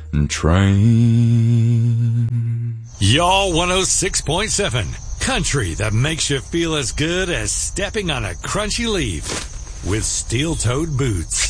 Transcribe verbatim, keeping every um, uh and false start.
train. Y'all one oh six point seven. Country that makes you feel as good as stepping on a crunchy leaf with steel-toed boots.